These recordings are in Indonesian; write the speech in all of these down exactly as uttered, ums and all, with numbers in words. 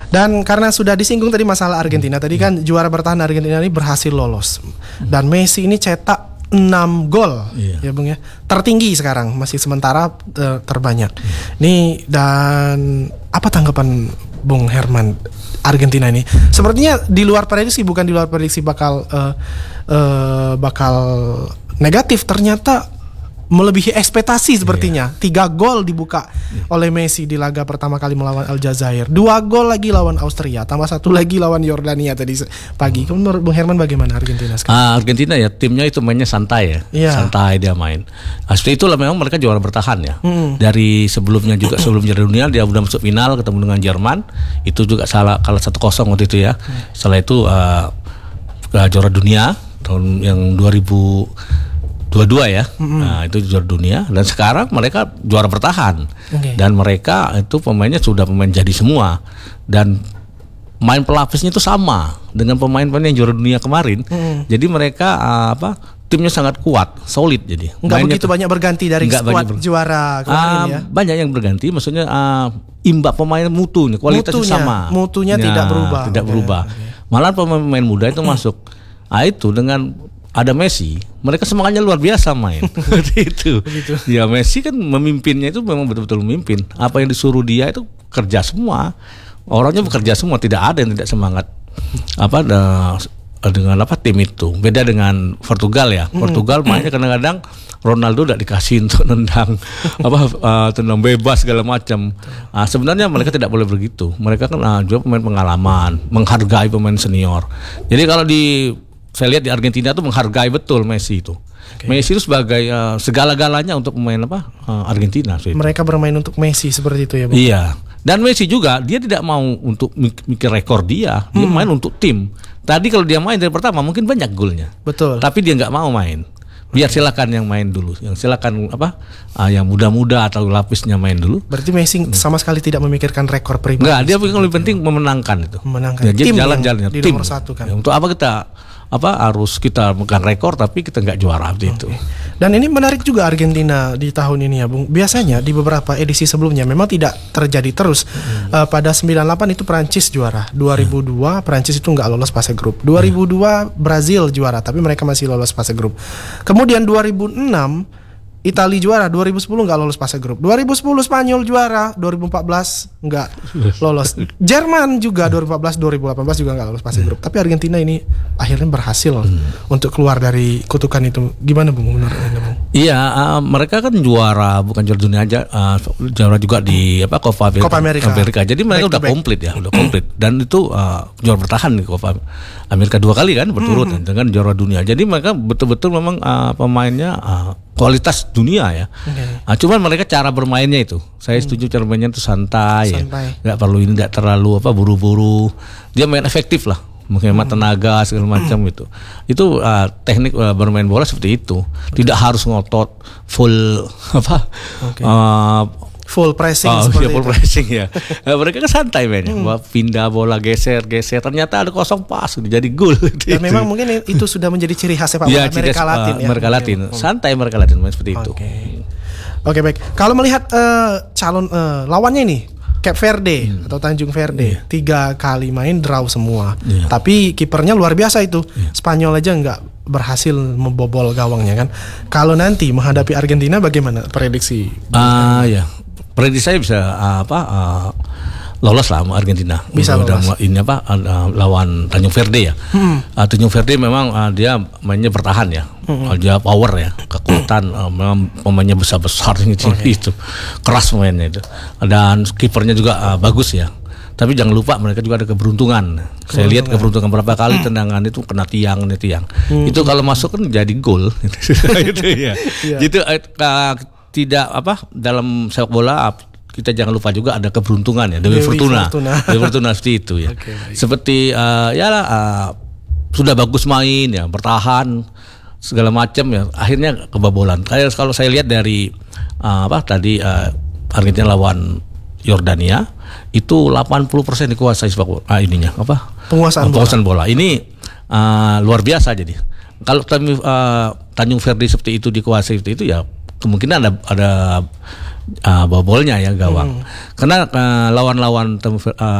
Dan karena sudah disinggung tadi masalah Argentina, tadi kan juara bertahan Argentina ini berhasil lolos. Dan Messi ini cetak enam gol, iya. ya Bung ya, tertinggi sekarang, masih sementara uh, terbanyak. Iya. Nih, dan apa tanggapan Bung Herman Argentina ini? Sepertinya di luar prediksi, bukan di luar prediksi bakal uh, uh, bakal negatif, ternyata melebihi ekspektasi sepertinya. Yeah. Tiga gol dibuka yeah. oleh Messi di laga pertama kali melawan Aljazair. Dua gol lagi lawan Austria, tambah satu lagi lawan Yordania tadi pagi. Menurut Bung Herman bagaimana Argentina sekarang? Ah, Argentina ya timnya itu mainnya santai ya, yeah. santai dia main. Nah, seperti itulah memang mereka juara bertahan ya. Mm. Dari sebelumnya juga sebelum juara dunia dia udah masuk final ketemu dengan Jerman. Itu juga salah kalah satu kosong waktu itu ya. Mm. Setelah itu uh, juara dunia tahun yang dua ribu dua ya, mm-hmm. nah itu juara dunia dan sekarang mereka juara bertahan okay. dan mereka itu pemainnya sudah pemain jadi semua dan main pelapisnya itu sama dengan pemain-pemain yang juara dunia kemarin, mm-hmm. jadi mereka uh, apa timnya sangat kuat, solid jadi. Nggak begitu tuh, banyak berganti dari skuad ber- juara kemarin uh, ya? Banyak yang berganti, maksudnya uh, imbak pemain mutunya, kualitasnya mutunya, sama, mutunya ya, tidak berubah, tidak okay. berubah. Okay. Malah pemain muda itu masuk, ah itu dengan ada Messi, mereka semangatnya luar biasa main. itu. Begitu. Ya Messi kan memimpinnya itu memang betul-betul memimpin. Apa yang disuruh dia itu kerja semua. Orangnya bekerja semua, tidak ada yang tidak semangat. Apa dengan apa tim itu. Beda dengan Portugal ya. Hmm. Portugal mainnya kadang-kadang Ronaldo tidak dikasih untuk nendang apa uh, tendang bebas segala macam. Uh, sebenarnya mereka tidak boleh begitu. Mereka kan uh, juga pemain pengalaman, menghargai pemain senior. Jadi kalau di saya lihat di Argentina tuh menghargai betul Messi itu. Okay. Messi itu sebagai uh, segala-galanya untuk pemain apa uh, Argentina. Mereka bermain untuk Messi seperti itu ya, Bang? Iya. Dan Messi juga dia tidak mau untuk mikir rekor dia, dia hmm. main untuk tim. Tadi kalau dia main dari pertama mungkin banyak golnya. Betul. Tapi dia nggak mau main. Biar okay. silakan yang main dulu, yang silakan apa uh, yang muda-muda atau lapisnya main dulu. Berarti Messi hmm. sama sekali tidak memikirkan rekor pribadi. Enggak, dia yang lebih penting memenangkan itu. Memenangkan. Ya, tim jalan-jalan di tim. Nomor satu kan. Ya, untuk apa kita apa harus kita megang rekor tapi kita nggak juara okay. seperti itu. Dan ini menarik juga Argentina di tahun ini ya, Bung. Biasanya di beberapa edisi sebelumnya memang tidak terjadi terus. Hmm. Uh, pada sembilan puluh delapan itu Prancis juara, dua ribu dua hmm. Prancis itu nggak lolos fase grup, dua ribu dua hmm. Brazil juara, tapi mereka masih lolos fase grup. Kemudian dua ribu enam Italia juara, dua ribu sepuluh nggak lolos fase grup. dua ribu sepuluh Spanyol juara, dua ribu empat belas nggak lolos. Jerman juga dua ribu empat belas, dua ribu delapan belas juga nggak lolos fase grup. Tapi Argentina ini akhirnya berhasil hmm. untuk keluar dari kutukan itu. Gimana Bung menurut Anda, Bung? Iya, uh, mereka kan juara bukan juara dunia aja, uh, juara juga di apa Copa America. Copa America. America. Jadi mereka back udah komplit ya, udah komplit. Dan itu uh, juara bertahan di Copa America dua kali kan berturut hmm. dengan juara dunia. Jadi mereka betul-betul memang uh, pemainnya uh, kualitas dunia ya. Okay. Nah, cuman mereka cara bermainnya itu, saya setuju cara bermainnya itu santai, santai. Ya. Gak perlu ini, tidak terlalu apa buru-buru. Dia main efektif lah, menghemat hmm. tenaga segala macam itu. Itu uh, teknik uh, bermain bola seperti itu. Tidak harus ngotot full apa. Okay. Uh, full pressing oh, seperti ya, full itu. pressing ya. Nah, mereka kan santai mainnya, hmm. pindah bola geser-geser, ternyata ada kosong pas udah jadi gol. Dan gitu. Memang mungkin itu sudah menjadi ciri khas sepak bola ya, Amerika Latin uh, ya. Amerika Latin, hmm. santai Amerika Latin main seperti okay. itu. Oke, okay, baik. Kalau melihat uh, calon uh, lawannya ini Cape Verde hmm. atau Tanjung Verde, yeah. tiga kali main draw semua. Yeah. Tapi kipernya luar biasa itu. Yeah. Spanyol aja nggak berhasil membobol gawangnya kan. Kalau nanti menghadapi Argentina bagaimana prediksi? Ah uh, ya. Prediksi saya bisa uh, apa uh, lolos lah Argentina. Bisa udah, lolos. Udah, ini apa uh, lawan Tanjung Verde ya. Hmm. Uh, Tanjung Verde memang uh, dia mainnya bertahan ya. Hmm. Uh, dia power ya, kekuatan uh, memang pemainnya besar-besar gitu, okay. itu. Keras mainnya itu. Dan kipernya juga uh, bagus ya. Tapi jangan lupa mereka juga ada keberuntungan. keberuntungan. Saya lihat keberuntungan berapa kali tendangan itu kena tiang, nih tiang. Hmm. Itu kalau masuk kan jadi gol. Gitu ya. Yeah. Gitu uh, tidak apa dalam sepak bola kita jangan lupa juga ada keberuntungan ya, Dewi, Dewi Fortuna, Fortuna. Dewi Fortuna seperti itu ya. Okay, seperti uh, ya lah uh, sudah bagus main ya, bertahan segala macam ya, akhirnya kebobolan. Kayak kalau saya lihat dari uh, apa tadi uh, Argentina lawan Yordania itu delapan puluh persen dikuasai sepak bola ah, ininya apa? Penguasaan, penguasaan bola. bola. Ini uh, luar biasa jadi. Kalau uh, Tanjung Verde seperti itu dikuasai seperti itu ya kemungkinan ada ada uh, bobolnya ya gawang. Hmm. Karena uh, lawan-lawan uh,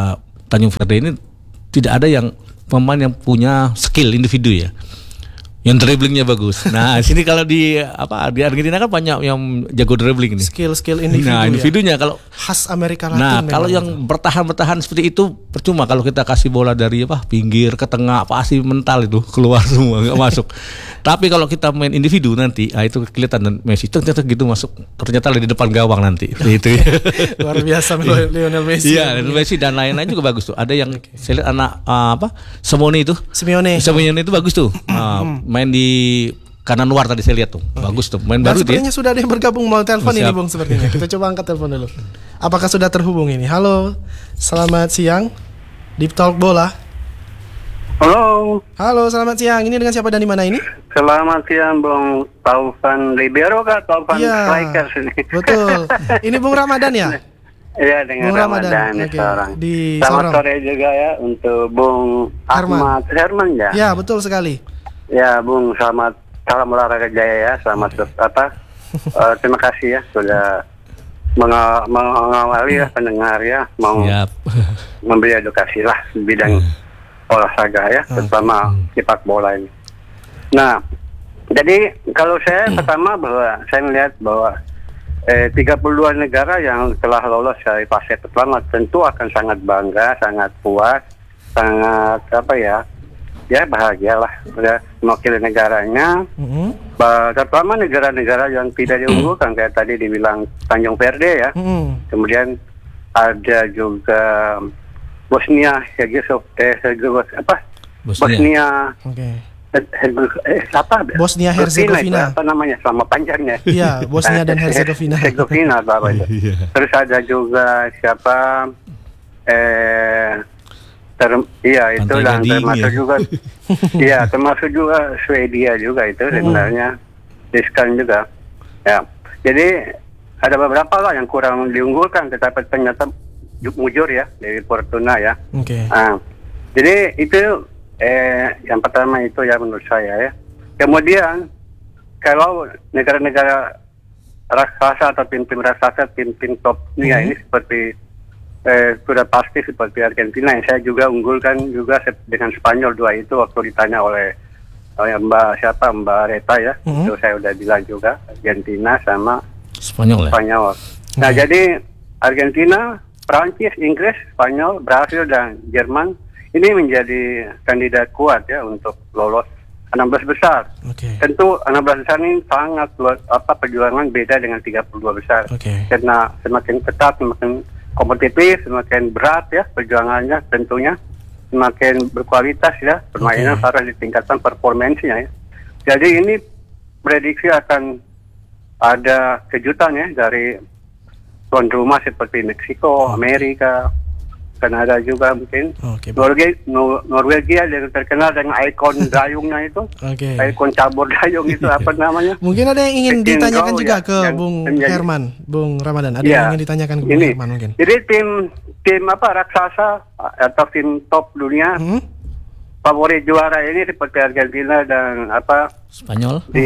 Tanjung Verde ini tidak ada yang pemain yang punya skill individu ya, yang dribblingnya bagus. Nah, sini kalau di apa di Argentina kan banyak yang jago dribbling nih. Skill-skill individu. Nah, individunya ya. Kalau khas Amerika Latin. Nah, kalau yang itu. bertahan-bertahan seperti itu percuma kalau kita kasih bola dari apa pinggir ke tengah pasti mental itu keluar semua nggak masuk. Tapi kalau kita main individu nanti, ah itu kelihatan dan Messi ternyata gitu masuk, ternyata di depan gawang nanti. Itu ya. Luar biasa Lionel Messi. Iya, Lionel Messi dan lain-lain juga bagus tuh. Ada yang okay. saya lihat anak uh, apa Simone itu. Simeone. Simeone itu bagus tuh. Uh, main di kanan luar tadi saya lihat tuh. Okay. Bagus tuh. Main dan baru dia. Sepertinya sudah ada yang bergabung melalui telepon ini Bung sepertinya. Kita coba angkat telepon dulu. Apakah sudah terhubung ini? Halo. Selamat siang. Deep Talk Bola. Halo. Halo, selamat siang. Ini dengan siapa dan di mana ini? Selamat siang, Bung Taufan Libero kah? Taufan ya, Strikers ini. Betul. Ini Bung Ramadan ya? Iya, dengan Bung Ramadan, Ramadan. Okay. seorang. Di Selamat Sorong. sore juga ya untuk Bung Herman. Ahmad Herman ya. Ya, betul sekali. Ya, Bung, selamat salam olahraga jaya ya. Selamat okay. apa? uh, terima kasih ya sudah menga- mengawali ya pendengar ya, mau Siap. memberi edukasi lah di bidang olahraga ya, terutama sepak bola ini. Nah, jadi kalau saya pertama bahwa saya melihat bahwa eh, tiga puluh dua negara yang telah lolos dari fase pertama tentu akan sangat bangga, sangat puas, sangat apa ya, ya bahagialah sudah mewakili negaranya. Mm-hmm. Terutama negara-negara yang tidak diunggulkan kayak tadi dibilang Tanjung Verde ya. Mm-hmm. Kemudian ada juga Bosnia Herzegovina apa? Bosnia. Oke. Eh, apa? Bosnia Herzegovina. Apa namanya? Selama panjangnya. Iya, Bosnia dan Herzegovina. Herzegovina apa itu? Terus ada juga siapa? Eh, ter, iya itu dan termasuk juga. Iya, termasuk juga Swedia juga itu sebenarnya. Riskan juga. Ya. Jadi ada beberapa lah yang kurang diunggulkan, tetapi ternyata mujur ya dari Fortuna ya. Oke. Okay. Nah, jadi itu eh yang pertama itu ya menurut saya ya. Kemudian kalau negara-negara raksasa atau tim-tim raksasa, tim-tim top dunia mm-hmm. ini seperti eh, sudah pasti seperti Argentina yang saya juga unggulkan juga dengan Spanyol dua itu waktu ditanya oleh, oleh Mbak siapa Mbak Reta ya. Mm-hmm. Itu saya udah bilang juga Argentina sama Spanyol. Ya? Spanyol. Nah, mm-hmm. jadi Argentina, Prancis, Inggris, Spanyol, Brasil, dan Jerman ini menjadi kandidat kuat ya untuk lolos enam belas besar. Okay. Tentu enam belas besar ini sangat luar, apa perjuangan beda dengan tiga puluh dua besar. Okay. Karena semakin ketat, semakin kompetitif, semakin berat ya perjuangannya tentunya, semakin berkualitas ya permainan okay. harus ditingkatkan performansinya ya. Jadi ini prediksi akan ada kejutan ya dari tuan rumah seperti Meksiko, Amerika, Kanada juga mungkin. Okay, Norwegia, Nor- Norwegia yang terkenal dengan ikon dayungnya itu, okay. ikon cabur dayung itu apa namanya? Mungkin ada yang ingin Peking ditanyakan juga ya, ke Bung menjadi, Herman, Bung Ramadan. Ada ya, yang ingin ditanyakan ke Bung ini, Herman mungkin. Jadi tim tim apa raksasa atau tim top dunia, hmm? favorit juara ini seperti Argentina dan apa? Spanyol. Di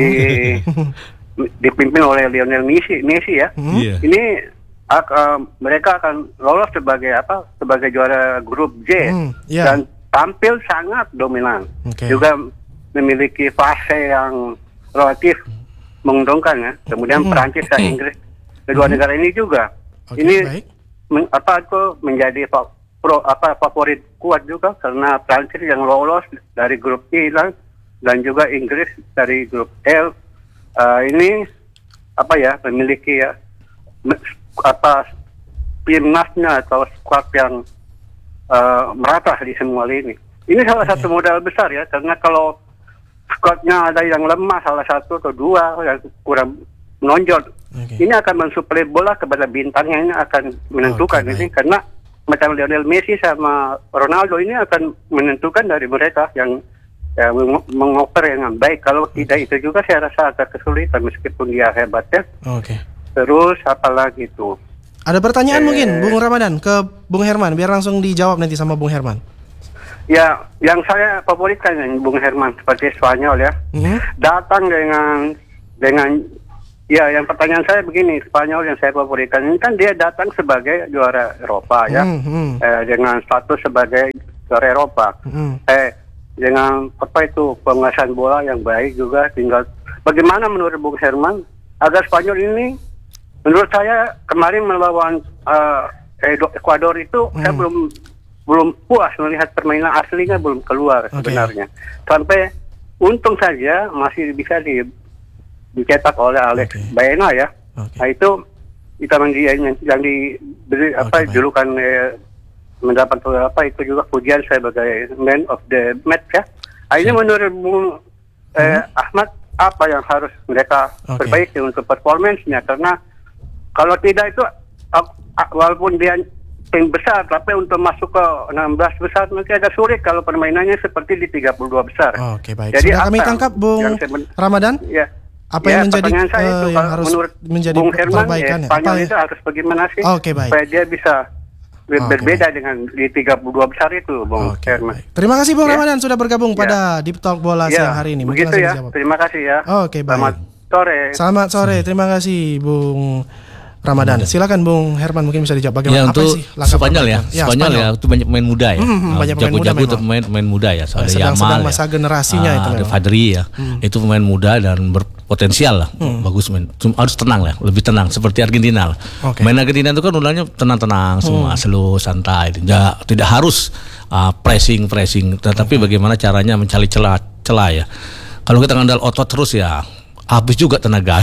dipimpin oleh Lionel Messi, Messi ya. Hmm? Yeah. Ini Uh, mereka akan lolos sebagai apa sebagai juara grup J hmm, yeah. dan tampil sangat dominan okay. juga memiliki fase yang relatif menguntungkan ya. Kemudian mm-hmm. Perancis dan Inggris kedua mm-hmm. negara ini juga okay, ini men, apa itu menjadi fa, pro apa favorit kuat juga karena Perancis yang lolos dari grup I dan juga Inggris dari grup L uh, ini apa ya memiliki ya apa timnasnya atau squad yang uh, merata di semua lini. Ini salah okay. satu modal besar ya, karena kalau squadnya ada yang lemah salah satu atau dua yang kurang menonjol, okay. ini akan mensuplai bola kepada bintangnya, ini akan menentukan okay, ini baik. Karena macam Lionel Messi sama Ronaldo ini akan menentukan dari mereka yang ya, meng- mengoper dengan baik. Kalau okay. tidak itu juga saya rasa agak kesulitan meskipun dia hebat ya. Oke. Okay. Terus apa lagi tuh? Ada pertanyaan eh, mungkin Bung Ramadan ke Bung Herman biar langsung dijawab nanti sama Bung Herman. Ya, yang saya favoritkan Bung Herman seperti Spanyol ya. Mm-hmm. Datang dengan dengan Ya, yang pertanyaan saya begini, Spanyol yang saya favoritkan ini kan dia datang sebagai juara Eropa ya, hmm, hmm. Eh, dengan status sebagai juara Eropa. Hmm. Eh, dengan apa itu penguasaan bola yang baik juga. Tinggal bagaimana menurut Bung Herman agar Spanyol ini, menurut saya kemarin melawan uh, Ekuador itu hmm. saya belum belum puas melihat permainan aslinya belum keluar okay. sebenarnya. Sampai untung saja masih bisa di dicetak oleh Alex okay. Baena ya. Okay. Nah itu kita yang, yang diberi apa okay, julukan eh, mendapat apa itu juga pujian sebagai man of the match ya. Nah, ini menurut Bung eh, hmm. Ahmad apa yang harus mereka okay. perbaiki untuk performance-nya, karena kalau tidak itu uh, walaupun dia tim besar tapi untuk masuk ke enam belas besar nanti agak sulit kalau permainannya seperti di tiga puluh dua besar. Oke, okay, baik. Jadi sudah kami tangkap Bung Ramadan. Ya. Apa ya, yang menjadi saya uh, itu, yang harus menurut menjadi Bung Herman, perbaikan ya, Spanyol itu harus bagaimana sih okay, baik. supaya dia bisa okay, berbeda baik. dengan di tiga puluh dua besar itu, Bung okay, Herman. Baik. Terima kasih Bung ya. Ramadan sudah bergabung ya. pada Deep Talk Bola ya. siang hari ini. Mungkin begitu ya. Dijawab. Terima kasih ya. Oke, okay, baik. Selamat sore. Selamat sore. Terima kasih Bung Ramadan. Silakan Bung Herman mungkin bisa dijawab bagaimana ya, untuk apa sih langkah Spanyol ya. ya. Spanyol ya, itu banyak pemain muda ya. Hmm, banyak pemain muda jago-jago pemain pemain muda ya. Ada sedang-sedang Yamal masa ya. generasinya ah, itu. Ada Fadri ya. Hmm. Itu pemain muda dan berpotensial lah. Hmm. Bagus main. Cuma harus tenang lah, lebih tenang seperti Argentina lah. Okay. Main Argentina itu kan ulangnya tenang-tenang semua, hmm. slow, santai. Tidak tidak harus uh, pressing pressing, tetapi okay. bagaimana caranya mencari celah celah ya. Kalau kita ngandal otot terus ya habis juga tenaga.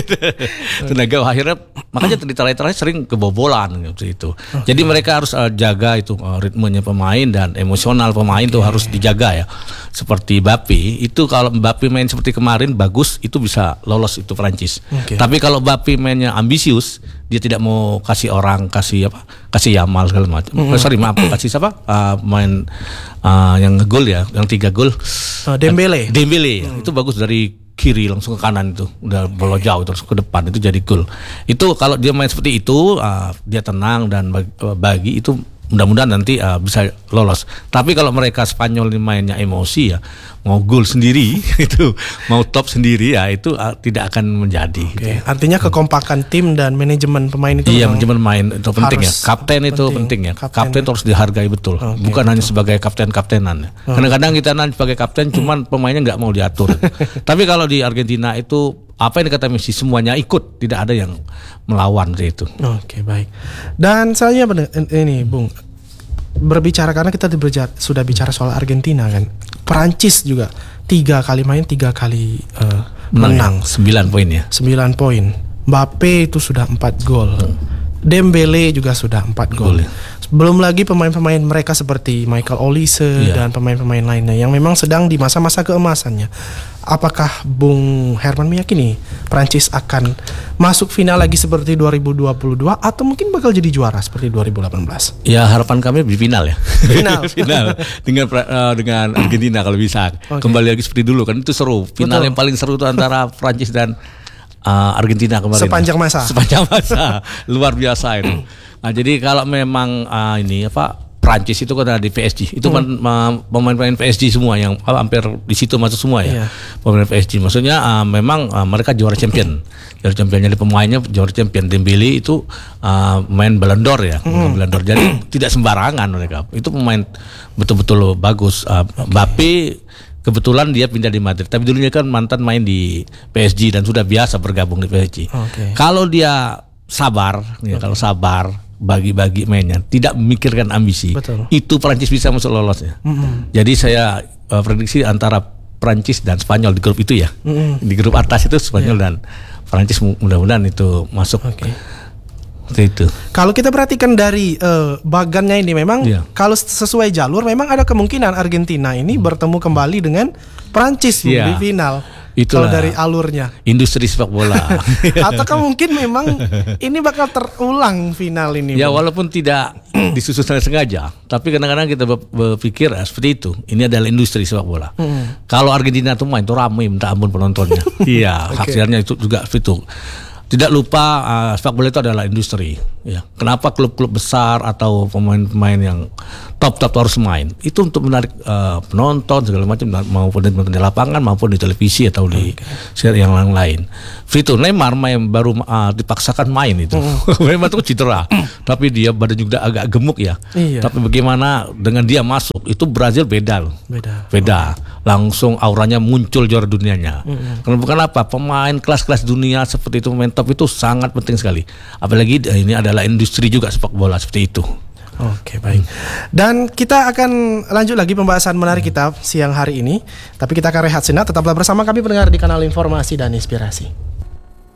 Tenaga akhirnya makanya terakhir-terakhir sering kebobolan gitu itu. Okay. Jadi mereka harus uh, jaga itu uh, ritmenya pemain dan emosional pemain okay. itu harus dijaga ya. Seperti Mbappe itu kalau Mbappe main seperti kemarin bagus itu bisa lolos itu Prancis. Okay. Tapi kalau Mbappe mainnya ambisius, dia tidak mau kasih orang kasih apa? Kasih Yamal segala macam. Mm-hmm. Oh, sorry maaf kasih siapa? Uh, main uh, yang ngegol ya, yang tiga gol. Uh, Dembele. Dembele mm. itu bagus dari kiri langsung ke kanan itu udah bola jauh terus ke depan itu jadi gol. Itu kalau dia main seperti itu uh, dia tenang dan bagi, bagi itu mudah-mudahan nanti uh, bisa lolos. Tapi kalau mereka Spanyol ini mainnya emosi ya, mau gol sendiri itu mau top sendiri ya itu uh, tidak akan menjadi. Okay. Gitu. Artinya kekompakan tim dan manajemen pemain itu iya manajemen main itu penting ya. Kapten itu penting, penting ya. Kapten, kapten itu harus dihargai betul. Okay, bukan betul. Hanya sebagai kapten-kaptenan. Ya. Oh. Kadang-kadang kita nanti sebagai kapten cuman pemainnya nggak mau diatur. Tapi kalau di Argentina itu apa yang dikata Messi semuanya ikut, tidak ada yang melawan itu. Oke, okay, baik. Dan saya ini Bung berbicara karena kita berbicara, sudah bicara soal Argentina kan. Perancis juga tiga kali main tiga kali uh, menang. Sembilan poin ya. Sembilan poin. Mbappe itu sudah empat gol. Hmm. Dembele juga sudah empat gol. Ya. Belum lagi pemain-pemain mereka seperti Michael Olise yeah. dan pemain-pemain lainnya yang memang sedang di masa-masa keemasannya. Apakah Bung Herman meyakini Prancis akan masuk final lagi seperti dua ribu dua puluh dua atau mungkin bakal jadi juara seperti dua ribu delapan belas? Ya harapan kami di final ya. Final. Final dengan uh, dengan Argentina kalau bisa. Okay. Kembali lagi seperti dulu kan itu seru. Final Betul. Yang paling seru itu antara Prancis dan uh, Argentina kemarin. Sepanjang masa. Sepanjang masa. Luar biasa itu. Nah, jadi kalau memang uh, ini apa Prancis itu kan ada di P S G itu hmm. pemain-pemain P S G semua yang uh, hampir di situ masuk semua ya yeah. pemain P S G maksudnya uh, memang uh, mereka juara champion juara championnya di pemainnya juara champion. Dembele itu uh, main Ballon d'Or ya hmm. Ballon d'Or jadi tidak sembarangan mereka itu pemain betul-betul bagus. uh, okay. Mbappe kebetulan dia pindah di Madrid tapi dulunya kan mantan main di P S G dan sudah biasa bergabung di P S G. Okay. Kalau dia sabar ya okay. kalau sabar bagi-bagi mainnya, tidak memikirkan ambisi. Betul. Itu Prancis bisa masuk lolos ya. Mm-hmm. Jadi saya uh, prediksi antara Prancis dan Spanyol di grup itu ya. Mm-hmm. Di grup atas itu Spanyol yeah. dan Prancis mudah-mudahan itu masuk. Okay. Itu. Kalau kita perhatikan dari uh, bagannya ini memang yeah. kalau sesuai jalur memang ada kemungkinan Argentina ini bertemu kembali dengan Prancis yeah. di final. Itulah kalau dari alurnya industri sepak bola. Ataukah mungkin memang ini bakal terulang final ini? Ya bang? Walaupun tidak disusun sengaja, tapi kadang-kadang kita berpikir ya, seperti itu. Ini adalah industri sepak bola. Hmm. Kalau Argentina tuh main tuh ramai minta ampun penontonnya. Iya, okay. Hasilnya itu juga itu. tidak lupa uh, sepak bola itu adalah industri. Ya, kenapa klub-klub besar atau pemain-pemain yang top-top harus main? Itu untuk menarik uh, penonton segala macam, maupun di lapangan maupun di televisi atau di okay. yang lain-lain. Itu Neymar main baru uh, dipaksakan main itu. Mm. Memang itu cedera, mm. tapi dia badan juga agak gemuk ya. Iya. Tapi bagaimana dengan dia masuk itu Brazil beda loh. Beda. Beda. Okay. Langsung auranya muncul juara dunianya. Mm. Karena bukan apa? Pemain kelas-kelas dunia seperti itu, pemain top itu sangat penting sekali. Apalagi ini adalah industri juga sepak bola seperti itu. Oke, baik. Dan kita akan lanjut lagi pembahasan menarik kita siang hari ini. Tapi kita akan rehat sejenak. Tetaplah bersama kami pendengar di kanal Informasi dan Inspirasi.